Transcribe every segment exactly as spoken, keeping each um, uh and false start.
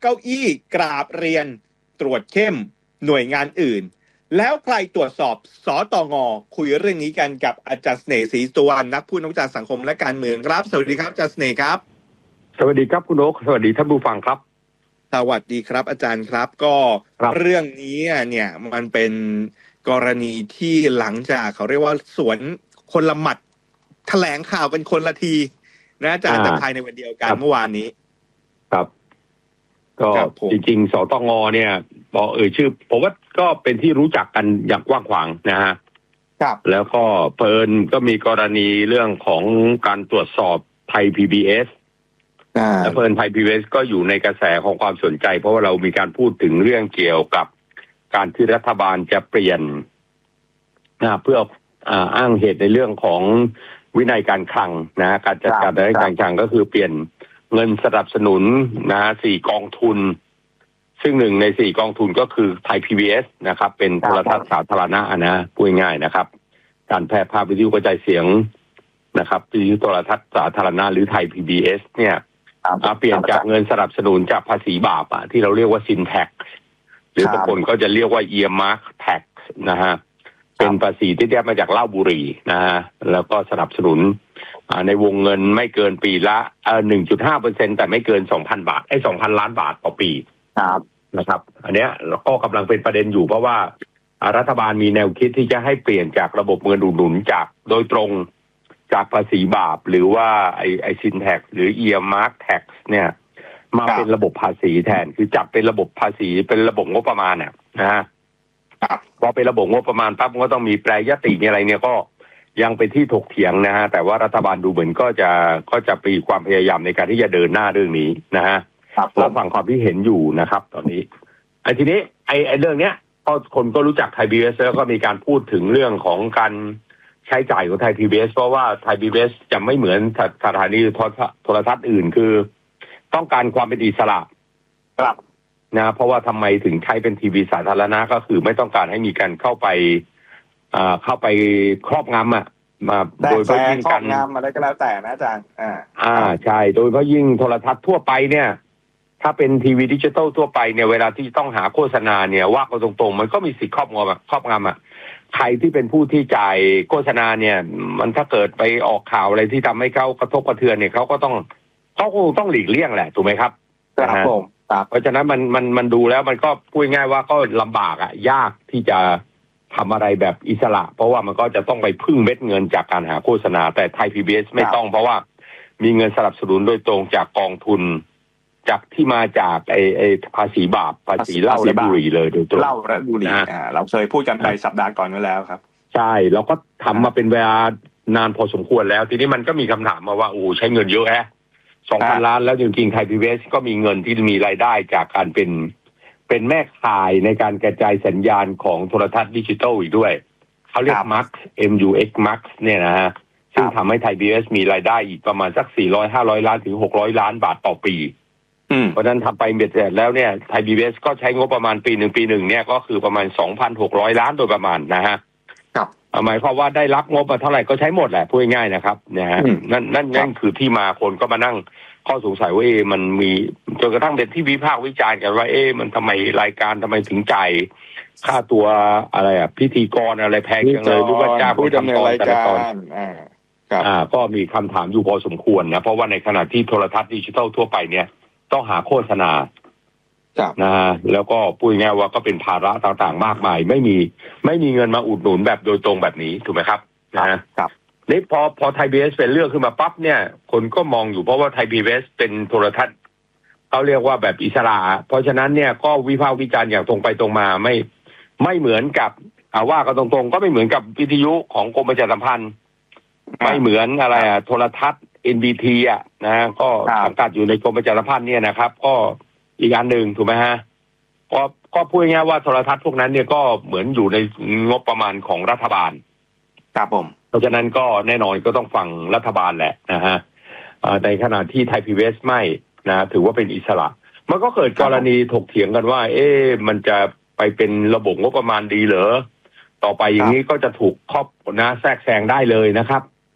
เก้าอี้กราบเรียนตรวจเข้มหน่วยงานอื่นแล้วใครตรวจสอบสตง.คุยเรื่องนี้กันกับอาจารย์เสน่ห์ศรีสุวรรณนักพูดนักวิจารณ์สังคมและการเมืองครับสวัสดีครับอาจารย์เสน่ห์ครับสวัสดีครับคุณโอ๊คสวัสดีท่านผู้ฟังครับสวัสดีครับอาจารย์ครับก็เรื่องนี้เนี่ยมันเป็นกรณีที่หลังจากเขาเรียกว่าสวนคนละหมัดแถลงข่าวกันคนละทีนะอาจารย์แต่ภายในวันเดียวกันเมื่อวานนี้ครับก็จริงๆสตง.เนี่ยบอกเอ่ยชื่อผมว่าก็เป็นที่รู้จักกันอย่างกว้างขวางนะฮะครับแล้วก็เพิ่นก็มีกรณีเรื่องของการตรวจสอบไทย พี บี เอส แล้วเพิ่นไทย พี บี เอส ก็อยู่ในกระแสของความสนใจเพราะว่าเรามีการพูดถึงเรื่องเกี่ยวกับการที่รัฐบาลจะเปลี่ยนนะเพื่ออ้างเหตุในเรื่องของวินัยการคลังนะการจัดการวินัยการคลังก็คือเปลี่ยนเงินสนับสนุนนะสี่กองทุนซึ่งหนึ่งในสี่กองทุนก็คือไทย พี บี เอส นะครับเป็นโทรทัศน์สาธารณะนะพูดง่ายๆนะครับการแพร่ภาพวิทยุกระจายเสียงนะครับวิทยุโทรทัศน์สาธารณะหรือ Thai พี บี เอส เนี่ยเปลี่ยนจากเงินสนับสนุนจากภาษีบาปที่เราเรียกว่า ซินแท็ก หรือบางคนก็จะเรียกว่า Earmark Tax นะฮะเป็นภาษีที่ได้มาจากเหล้าบุหรี่นะฮะแล้วก็สนับสนุนในวงเงินไม่เกินปีละเอ่อ หนึ่งจุดห้าเปอร์เซ็นต์ แต่ไม่เกิน สองพัน บาทไอ้ สองพัน ล้านบาทต่อปีครับนะครับอันเนี้ยก็กำลังเป็นประเด็นอยู่เพราะว่ารัฐบาลมีแนวคิดที่จะให้เปลี่ยนจากระบบเงินอุดหนุนจากโดยตรงจากภาษีบาปหรือว่าไอ้ไอ้ซินแท็กหรือ Earmark Tax เนี่ยมาเป็นระบบภาษีแทนคือจับเป็นระบบภาษีเป็นระบบงบประมาณเนี่ยนะฮะพอเป็นระบบงบประมาณปั๊บก็ต้องมีแปรยติมีอะไรเนี่ยก็ยังเป็นที่ถกเถียงนะฮะแต่ว่ารัฐบาลดูเหมือนก็จะก็จะมีความพยายามในการที่จะเดินหน้าเรื่องนี้นะฮะเราฟังความที่เห็นอยู่นะครับตอนนี้ไอ้ทีนี้ไอ้ไอ้เรื่องเนี้ยก็คนก็รู้จักไทย พี บี เอส แล้วก็มีการพูดถึงเรื่องของการใช้จ่ายของไทย พี บี เอส เพราะว่าไทย พี บี เอส จะไม่เหมือนสถานีโทรทัศน์อื่นคือต้องการความเป็นอิสระครับนะเพราะว่าทำไมถึงใช้เป็นทีวีสาธารณะก็คือไม่ต้องการให้มีการเข้าไปอ่าเข้าไปครอบงำอ่ะมาโดยเฉพาะยิ่งการงำอะไรก็แล้วแต่นะอาจารย์อ่าอ่าใช่โดยเฉพาะยิ่งโทรทัศน์ทั่วไปเนี่ยถ้าเป็นทีวีดิจิตอลทั่วไปเนี่ยเวลาที่ต้องหาโฆษณาเนี่ยว่ากันตรงๆมันก็มีสิทธิ์ครอบงำอ่ะครอบงำอ่ะใครที่เป็นผู้ที่จ่ายโฆษณาเนี่ยมันถ้าเกิดไปออกข่าวอะไรที่ทำให้เขากระทบกระเทือนเนี่ยเขาก็ต้องเขาคงต้องหลีกเลี่ยงแหละถูกไหมครับครับผมเพราะฉะนั้นมันมันมันดูแล้วมันก็พูดง่ายว่าก็ลำบากอ่ะยากที่จะทำอะไรแบบอิสระเพราะว่ามันก็จะต้องไปพึ่งเม็ดเงินจากการหาโฆษณาแต่ไทย พี บี เอส ไม่ต้องเพราะว่ามีเงินสนับสนุนโดยตรงจากกองทุนจากที่มาจากไอ้ไอ้ภาษีบาปภาษีเหล้าและบุหรี่เลยโดยตรงเหล้าและบุหรี่อ่าเราเคยพูดกันไปสัปดาห์ก่อนไว้แล้วครับใช่เราก็ทำมาเป็นเวลานานพอสมควรแล้วทีนี้มันก็มีคำถามมาว่าโอ้ใช้เงินเยอะแฮะสองพันล้านแล้วจริงๆไทย พี บี เอส ก็มีเงินที่มีรายได้จากการเป็นเป็นแม่ข่ายในการกระจายสัญญาณของโทรทัศน์ดิจิทัลอีกด้วยเขาเรียก มักซ์ เอ็ม ยู เอ็กซ์ มักซ์ เนี่ยนะฮะซึ่งทำให้ไทย พี บี เอส มีรายได้อีกประมาณสักสี่ร้อย ห้าร้อยล้านถึงหกร้อยล้านบาทต่อปีเพราะนั้นทำไปเบ็ดเสร็จแล้วเนี่ยไทย พี บี เอส ก็ใช้งบประมาณปีหนึ่งปีหนึ่งเนี่ยก็คือประมาณ สองพันหกร้อยล้านโดยประมาณนะฮะหมายความว่าได้รับงบมาเท่าไหร่ก็ใช้หมดแหละพูดง่ายๆนะครับนะฮะนั่นนั่นนั่นคือที่มาคนก็มานั่งข้อสงสัยว่าเอ๊ะมันมีจนกระทั่งเป็นที่วิพากษ์วิจารณ์กันว่าเอ๊ะมันทำไมรายการทำไมถึงจ่ายค่าตัวอะไรอ่ะพิธีกรอะไรแพงจังเลยหรือว่าจ้างผู้ดำเนินรายการอ่าอ่าก็มีคำถามอยู่พอสมควรนะเพราะว่าในขณะที่โทรทัศน์ดิจิทัลทั่วไปเนี่ยต้องหาโฆษณานะฮะแล้วก็พูดง่ายว่าก็เป็นภาระต่างๆมากมายไม่มีไม่มีเงินมาอุดหนุนแบบโดยตรงแบบนี้ถูกไหมครับนะฮะนี่พอพอไทย พี บี เอส เป็นเรื่องขึ้นมาปั๊บเนี่ยคนก็มองอยู่เพราะว่าไทย พี บี เอส เป็นโทรทัศน์เขาเรียกว่าแบบอิสระเพราะฉะนั้นเนี่ยก็วิพากษ์วิจารณ์อย่างตรงไปตรงมาไม่ไม่เหมือนกับว่ากันตรงๆก็ไม่เหมือนกับวิทยุของกรมประชาสัมพันธ์ไม่เหมือนอะไรอ่ะโทรทัศน์ เอ็น บี ที อ่ะนะก็สังกัดอยู่ในกรมประชาสัมพันธ์เนี่ยนะครับก็อีกอันหนึ่งถูกไหมฮะก็ก็พูดง่ายๆว่าโทรทัศน์พวกนั้นเนี่ยก็เหมือนอยู่ในงบประมาณของรัฐบาลครับผมเพราะฉะนั้นก็แน่นอนก็ต้องฟังรัฐบาลแหละนะฮะในขณะที่ไทย พี บี เอส ไม่นะถือว่าเป็นอิสระมันก็เกิดกรณีถกเถียงกันว่าเอ๊ะมันจะไปเป็นระบบงบประมาณดีเหรอต่อไปอย่างนี้ก็จะถูกครอบนะแทรกแซงได้เลยนะครับ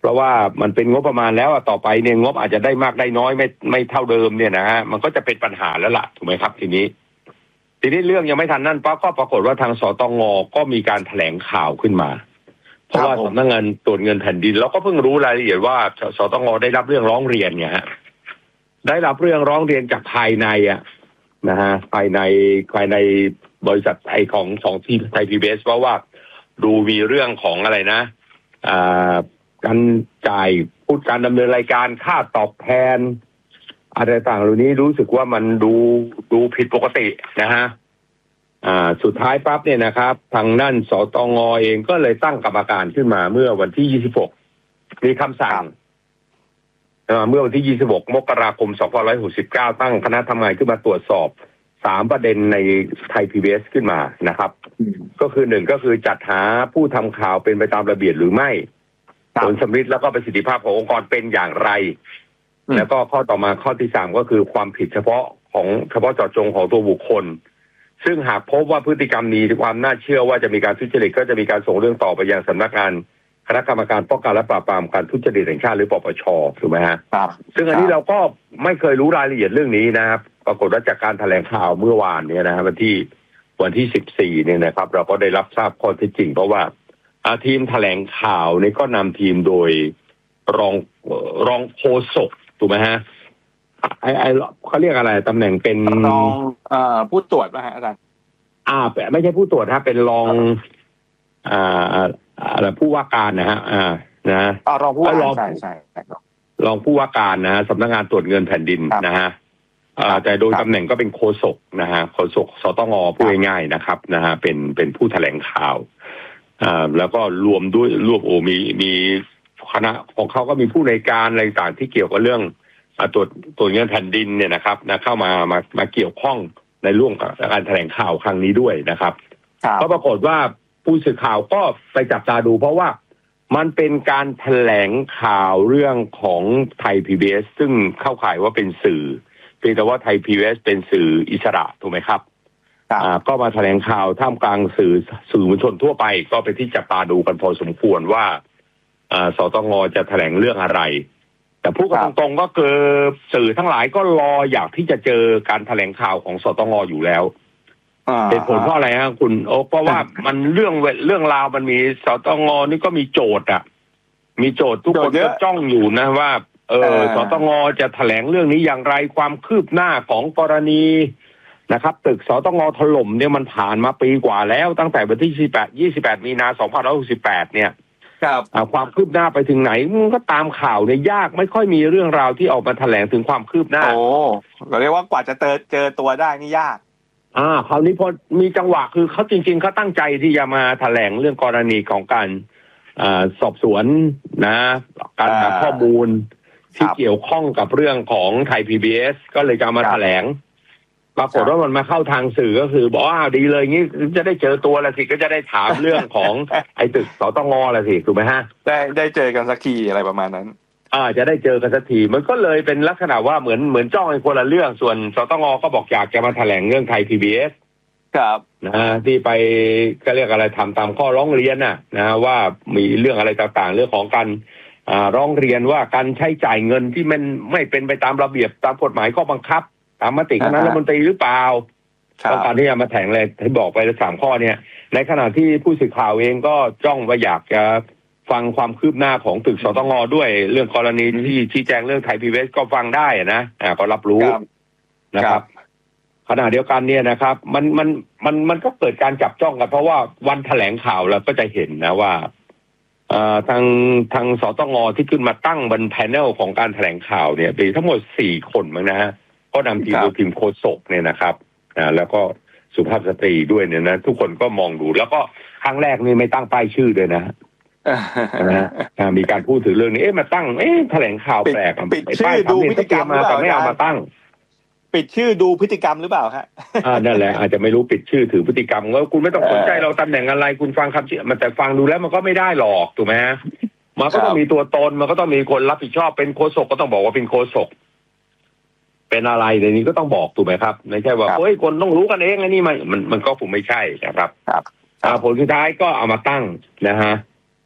เพราะว่ามันเป็นงบประมาณแล้วต่อไปเนี่ยงบอาจจะได้มากได้น้อยไม่ไม่เท่าเดิมเนี่ยนะฮะมันก็จะเป็นปัญหาแล้วล่ะถูกไหมครับทีนี้ทีนี้เรื่องยังไม่ทันนั่นปั๊บก็ปรากฏว่าทางสตงก็มีการแถลงข่าวขึ้นมาเพราะว่าสำนักงานตรวจเงินแผ่นดินเราก็เพิ่งรู้รายละเอียดว่าสตงได้รับเรื่องร้องเรียนเนี่ยฮะได้รับเรื่องร้องเรียนจากภายในอ่ะนะฮะภายในภายในบริษัทไอของของที่ไทยพีบีเอสเพราะว่าดูมีเรื่องของอะไรนะอ่าการจ่ายพูดการดำเนินรายการค่าตอบแทนอะไรต่างๆเหล่านี้รู้สึกว่ามันดูดูผิดปกตินะฮะอ่าสุดท้ายปั๊บเนี่ยนะครับทางนั่นสตงเองก็เลยตั้งกรรมการขึ้นมาเมื่อวันที่ยี่สิบหกมีคำสั่งเมื่อวันที่ยี่สิบหกมกราคมสองพันห้าร้อยหกสิบเก้าตั้งคณะทำงานขึ้นมาตรวจสอบสามประเด็นในไทย พี บี เอส ขึ้นมานะครับก็คือหนึ่งก็คือจัดหาผู้ทำข่าวเป็นไปตามระเบียบหรือไม่ผลสำลิดแล้วก็ประสิทธิภาพขององค์กรเป็นอย่างไรแล้วก็ข้อต่อมาข้อที่สามก็คือความผิดเฉพาะของเฉพาะเจาะจงของตัวบุคคลซึ่งหากพบว่าพฤติกรรมมีความน่าเชื่อว่าจะมีการทุจริตก็จะมีการส่งเรื่องต่อไปยังสำนักงานคณะกรรมการป้องกันและปราบปรามการทุจริตแห่งชาติหรือปปชถูกไหมฮะครับซึ่งอันนี้เราก็ไม่เคยรู้รายละเอียดเรื่องนี้นะครับปรากฏว่าจากการแถลงข่าวเมื่อวานเนี่ยนะวันที่วันที่สิบสี่เนี่ยนะครับเราก็ได้รับทราบข้อเท็จจริงเพราะว่าทีมแถลงข่าวนี่ก็นำทีมโดยรองรองโฆษกถูกไหมฮะไอไอเขาเรียกอะไรตำแหน่งเป็นรองเอ่อผู้ตรวจป่ะฮะอาจารย์อ่าไม่ใช่ผู้ตรวจฮะเป็นรองอ่าอะไรผู้ว่าการนะฮะอ่านะอ่ารองผู้ว่าใช่ใช่รองผู้ว่าการนะฮะสำนักงานตรวจเงินแผ่นดินนะฮะอ่าแต่โดยตำแหน่งก็เป็นโฆษกนะฮะโฆษกสตงพูดง่ายๆนะครับนะฮะเป็นเป็นผู้แถลงข่าวอ่าแล้วก็รวมด้วยรวบโอมีมีคณะของเขาก็มีผู้ในการอะไรต่างที่เกี่ยวกับเรื่องตรวจตรวจเงินแผ่นดินเนี่ยนะครับนะเข้ามามามาเกี่ยวข้องในร่วมกับการแถลงข่าวครั้งนี้ด้วยนะครับก็ปรากฏว่าผู้สื่อข่าวก็ไปจับตาดูเพราะว่ามันเป็นการแถลงข่าวเรื่องของไทย พี บี เอส ซึ่งเข้าข่ายว่าเป็นสื่อเพียงแต่ว่าไทย พี บี เอส เป็นสื่ออิสระถูกไหมครับอ่าก็มาแถลงข่าวท่ามกลางสื่อสื่อมวลชนทั่วไปก็เป็นที่จับตาดูกันพอสมควรว่าอ่าสตงจะแถลงเรื่องอะไรแต่พูดกันตรงๆก็คือสื่อทั้งหลายก็รออยากที่จะเจอการแถลงข่าวของสตงอยู่แล้วเป็นผลเพราะอะไรฮะคุณโอ๊คเพราะว่ามันเรื่องเรื่องราวมันมีสตงนี่ก็มีโจทย์อ่ะมีโจทย์ทุกคนก็จ้องอยู่นะว่าเออสตงจะแถลงเรื่องนี้อย่างไรความคืบหน้าของกรณีนะครับตึกสตงถล่มเนี่ยมันผ่านมาปีกว่าแล้วตั้งแต่วันที่ยี่สิบแปด ยี่สิบแปดมีนาสองพันห้าร้อยหกสิบแปดเนี่ยครับความคืบหน้าไปถึงไหนมันก็ตามข่าวเนี่ยยากไม่ค่อยมีเรื่องราวที่ออกมาแถลงถึงความคืบหน้าโอ้เราเรียกว่ากว่าจะเจอเจอตัวได้นี่ยากอ่าคราวนี้พอมีจังหวะคือเขาจริงๆเขาตั้งใจที่จะมาแถลงเรื่องกรณีของการอ่าสอบสวนนะการหาข้อมูลที่เกี่ยวข้องกับเรื่องของไทย พี บี เอส ก็เลยจะมาแถลงปรากฏว่ามันมาเข้าทางสื่อก็คือบอกว่าดีเลยงี้จะได้เจอตัวละสิก็จะได้ถามเรื่องของไอ้ตึกสตงละสิถูกไหมฮะได้ได้เจอกันสักทีอะไรประมาณนั้นอ่าจะได้เจอกันสักทีมันก็เลยเป็นลักษณะว่าเหมือนเหมือนจ้องไอ้คนละเรื่องส่วนสตงก็บอกอยากจะมาแถลงเรื่องไทย พี บี เอสครับนะที่ไปก็เรียกอะไรทำตามข้อร้องเรียนน่ะนะว่ามีเรื่องอะไรต่างๆเรื่องของการอ่าร้องเรียนว่าการใช้จ่ายเงินที่มันไม่เป็นไปตามระเบียบตามกฎหมายข้อบังคับตามมติคณะรัฐมนตรีหรือเปล่าต้องการที่จะมาแถลงเลยที่บอกไปแล้วสามข้อเนี่ยในขณะที่ผู้สื่อข่าวเองก็จ้องว่าอยากจะฟังความคืบหน้าของตึกสตงด้วยเรื่องกรณีที่ชี้แจงเรื่องไทย พี บี เอส ก็ฟังได้นะอ่าก็รับรู้นะครับขณะเดียวกันเนี่ยนะครับมันมันมันมันก็เกิดการจับจ้องกันเพราะว่าวันแถลงข่าวเราก็จะเห็นนะว่าเอ่อทางทางสตงที่ขึ้นมาตั้งบนแพนเนลของการแถลงข่าวเนี่ยมีทั้งหมดสี่คนมั้งนะฮะก็นำทีมโดยทีมโฆษกเนี่ยนะครับอ่าแล้วก็สุภาพสตรีด้วยเนี่ยนะทุกคนก็มองดูแล้วก็ครั้งแรกนี่ไม่ตั้งป้ายชื่อด้วยนะนะมีการพูดถึงเรื่องนี้เอ๊ะมาตั้งเอ๊ะแถลงข่าวแปลกปิดชื่อดูพฤติกรรมมาแต่ไม่เอามาตั้งปิดชื่อดูพฤติกรรมหรือเปล่าฮะอ่านั่นแหละอาจจะไม่รู้ปิดชื่อถือพฤติกรรมว่าคุณไม่ต้องสนใจเราตำแหน่งอะไรคุณฟังคำชี้มันแต่ฟังดูแล้วมันก็ไม่ได้หรอกถูกไหมฮะมันก็ต้องมีตัวตนมันก็ต้องมีคนรับผิดชอบเป็นโฆษกก็ต้องบอกว่าเป็นโฆษกเป็นอะไรในนี้ก็ต้องบอกถูกไหมครับไม่ใช่ว่าเฮ้ยคนต้องรู้กันเองอันนี้มันมันมันก็คงไม่ใช่นะครับครับผลสุดท้ายก็เอามาตั้งนะฮะ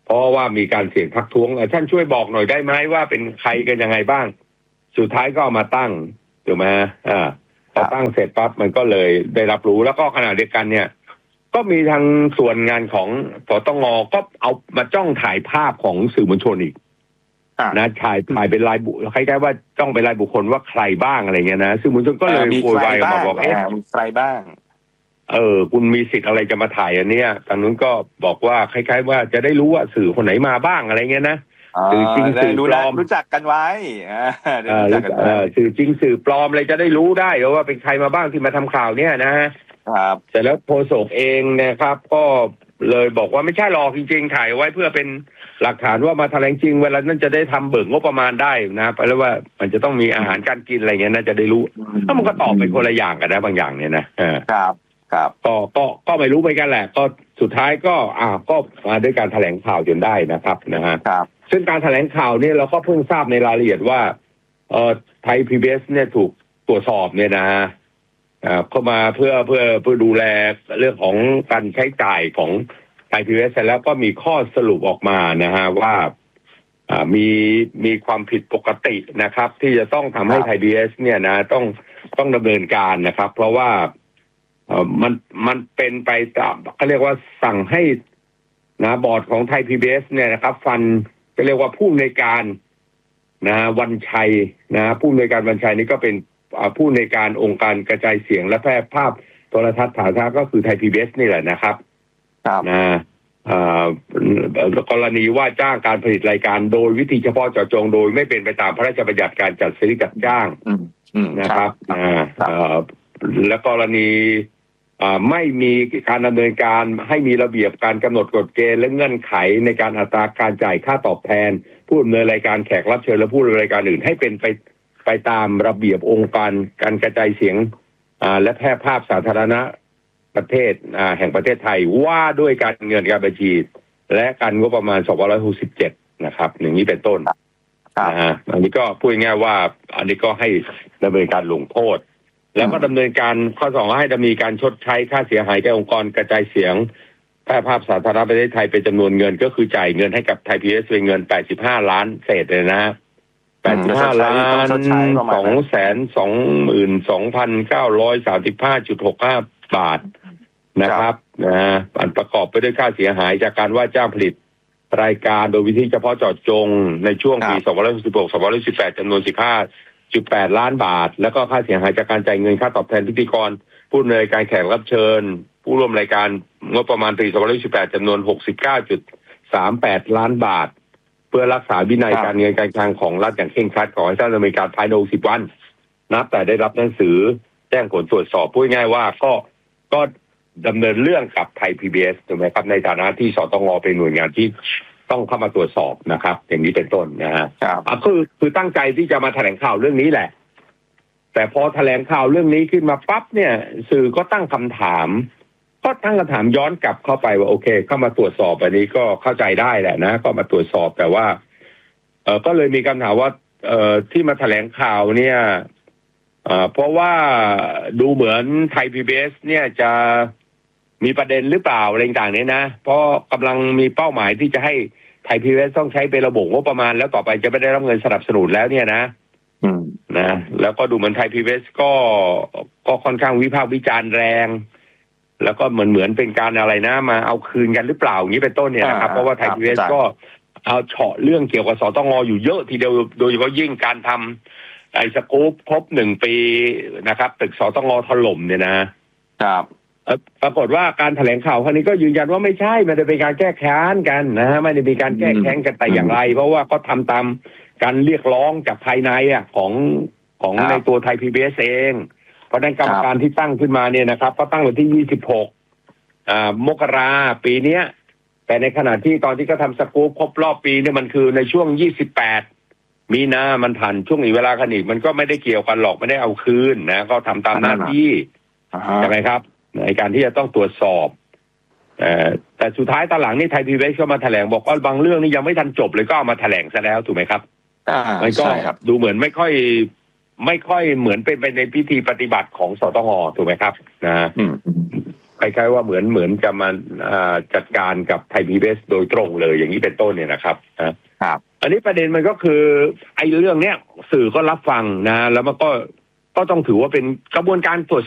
เพราะว่ามีการเสียงทักท้วงท่านช่วยบอกหน่อยได้ไหมว่าเป็นใครกันยังไงบ้างสุดท้ายก็เอามาตั้งถูกไหมอ่าพอตั้งเสร็จปั๊บมันก็เลยได้รับรู้แล้วก็ขณะเดียวกันเนี่ยก็มีทางส่วนงานของสตง.ก็เอามาจ้องถ่ายภาพของสื่อมวลชนอีกนะถ่ายถ่ายเป็นรายบุคคลคล้ายๆว่าจ้องเป็นรายบุคคลว่าใครบ้างอะไรเงี้ยนะสื่อมวลชนก็เลยโวยวายมาบอกเอ๊ะใครบ้างเออคุณมีสิทธิ์อะไรจะมาถ่ายอันเนี้ยทางนู้นก็บอกว่าคล้ายๆว่าจะได้รู้ว่าสื่อคนไหนมาบ้างอะไรเงี้ยนะสื่อจริงสื่อปลอมรู้จักกันไว้สื่อจริงสื่อปลอมอะไรจะได้รู้ได้ว่าเป็นใครมาบ้างที่มาทำข่าวเนี่ยนะครับเสร็จแล้วโฆษกเองนะครับก็เลยบอกว่าไม่ใช่หรอกจริงๆถ่ายไว้เพื่อเป็นหลักฐานว่ามาแถลงจริงเวลานั้นจะได้ทำเบิกงบประมาณได้นะไปแล้วว่ามันจะต้องมีอาหารการกินอะไรเงี้ยน่าจะได้รู้ถ้ามันก็ตอบไปคนละอย่างกันนะบางอย่างเนี่ยนะครับครับก็ก็ก็ไม่รู้ไปกันแหละก็สุดท้ายก็อ่าก็มาด้วยการแถลงข่าวจนได้นะครับนะฮะซึ่งการแถลงข่าวเนี่ยเราก็เพิ่งทราบในรายละเอียดว่าเอ่อไทย พี บี เอส เนี่ยถูกตรวจสอบเนี่ยนะอ่าเข้ามาเพื่อเพื่อเพื่อดูแลเรื่องของการใช้จ่ายของไทย พี บี เอส แล้วก็มีข้อสรุปออกมานะฮะว่าอ่ามีมีความผิดปกตินะครับที่จะต้องทำให้ไทย พี บี เอส เนี่ยนะต้องต้องดำเนินการนะครับเพราะว่าเอ่อมันมันเป็นไปตามเขาเรียกว่าสั่งให้นะบอร์ดของไทย พี บี เอส เนี่ยนะครับฟันจะเรียกว่าผู้อำนวยการนะวันชัยนะผู้อำนวยการวันชัยนี่ก็เป็นผู้อำนวยการองค์การกระจายเสียงและแพร่ภาพโทรทัศน์สาธารณะก็คือไทย พี บี เอส นี่แหละนะครับนะกรณีว่าจ้างการผลิตรายการโดยวิธีเฉพาะเจาะจงโดยไม่เป็นไปตามพระราชบัญญัติการจัดซื้อจัดจ้างนะครับและกรณีไม่มีการดำเนินการให้มีระเบียบการกำหนดกฎเกณฑ์และเงื่อนไขในการอัตราการจ่ายค่าตอบแทนผู้ดำเนินรายการแขกรับเชิญและผู้ดำเนินรายการอื่นให้เป็นไปไปตามระเบียบองค์การการกระจายเสียงและแพร่ภาพสาธารณะประเทศแห่งประเทศไทยว่าด้วยการเงินการบัญชีและการงบประมาณสองพันห้าร้อยหกสิบเจ็ดนะครับอย่างนี้เป็นต้นนะฮะอันนี้ก็พูดง่ายว่าอันนี้ก็ให้ดำเนินการลงโทษแล้วก็ดำเนินการข้อสองให้ดำเนินการชดใช้ค่าเสียหายแก่องค์กรกระจายเสียงแพร่ภาพสาธารณะประเทศไทยเป็นจำนวนเงินก็คือจ่ายเงินให้กับไทย พี บี เอส เป็นเงินแปดสิบห้าล้านเศษเลยนะแปดสิบห้าล้านสองแสนสองหมื่นสองพันเก้าร้อยสามสิบห้าจุดหกห้าบาทนะครับนะอันประกอบไปด้วยค่าเสียหายจากการว่าจ้างผลิตรายการโดยวิธีเฉพาะเจาะจงในช่วงปีสองพันห้าร้อยหกสิบหก สองพันห้าร้อยสิบแปดจำนวนสิบห้าจุดแปดล้านบาทแล้วก็ค่าเสียหายจากการจ่ายเงินค่าตอบแทนพิธีกรผู้ดำเนินการแขกรับเชิญผู้ร่วมรายการงบประมาณปีสองพันห้าร้อยสิบแปดจำนวน หกสิบเก้าจุดสามแปดล้านบาทเพื่อรักษาวินัยการเงินการคลังของรัฐอย่างเคร่งครัดขอให้ท่านดำเนินการภายในหกสิบวันนับแต่ได้รับหนังสือแจ้งผลตรวจสอบพูดง่ายว่าก็ก็ดำเนินเรื่องกับไทย พี บี เอส ถูกไหมครับในฐานะที่สตง.เป็นหน่วยงานที่ต้องเข้ามาตรวจสอบนะครับอย่างนี้เป็นต้นนะฮะคือคือตั้งใจที่จะมาแถลงข่าวเรื่องนี้แหละแต่พอแถลงข่าวเรื่องนี้ขึ้นมาปั๊บเนี่ยสื่อก็ตั้งคำถามก็ตั้งคำถามย้อนกลับเข้าไปว่าโอเคเข้ามาตรวจสอบอันนี้ก็เข้าใจได้แหละนะก็มาตรวจสอบแต่ว่าเออก็เลยมีคำถามว่าเอ่อที่มาแถลงข่าวเนี่ยเอ่อเพราะว่าดูเหมือนไทย พี บี เอส เนี่ยจะมีประเด็นหรือเปล่าอะไรต่างๆเนี่ยนะเพราะกำลังมีเป้าหมายที่จะให้ไทย พี บี เอส ต้องใช้เป็นระบบงบประมาณแล้วต่อไปจะไม่ได้รับเงินสนับสนุนแล้วเนี่ยนะนะแล้วก็ดูเหมือนไทย พี บี เอส ก็ก็ค่อนข้างวิพากษ์วิจารณ์แรงแล้วก็เหมือนเหมือนเป็นการอะไรนะมาเอาคืนกันหรือเปล่าอย่างนี้เป็นต้นเนี่ยนะครับเพราะว่าไทย พี บี เอส ก็เอาเฉาะเรื่องเกี่ยวกับสตง.อยู่เยอะทีเดียวโดยเฉพาะยิ่งการทำไอ้สกู๊ปครบหนึ่งปีนะครับตึกสตง.ถล่มเนี่ยนะครับปรากฏว่าการแถลงข่าวครั้งนี้ก็ยืนยันว่าไม่ใช่ไม่ได้เป็นการแก้แค้นกันนะฮะไม่ได้มีการแก้แค้นกันแต่อย่างไรเพราะว่าก็ทำตามการเรียกร้องจากภายในอ่ะของของในตัวไทย พี บี เอส เองเพราะนั้นกรรมการที่ตั้งขึ้นมาเนี่ยนะครับก็ตั้งวันที่ยี่สิบหกอ่ามกราปีเนี้ยแต่ในขณะที่ตอนที่เขาทำสกู๊ปครบรอบปีเนี่ยมันคือในช่วงยี่สิบแปดมีนามันผ่านช่วงอีกเวลาขนิกมันก็ไม่ได้เกี่ยวกันหรอกไม่ได้เอาคืนนะก็ทำตามหน้าที่ใช่ไหมครับในการที่จะต้องตรวจสอบแต่สุดท้ายตอนหลังนี่ไทย พี บี เอส ก็มาแถลงบอกว่าบางเรื่องนี่ยังไม่ทันจบเลยก็เอามาแถลงซะแล้วถูกไหมครับมันก็ดูเหมือนไม่ค่อยไม่ค่อยเหมือนเป็นไปในพิธีปฏิบัติของสตง.ถูกไหมครับนะคล้ายๆว่าเหมือนเหมือนจะมาจัดการกับไทยพีบีเอสโดยตรงเลยอย่างนี้เป็นต้นเนี่ยนะครับครับอันนี้ประเด็นมันก็คือไอ้เรื่องเนี้ยสื่อก็รับฟังนะแล้วมันก็ก็ต้องถือว่าเป็นกระบวนการตรวจ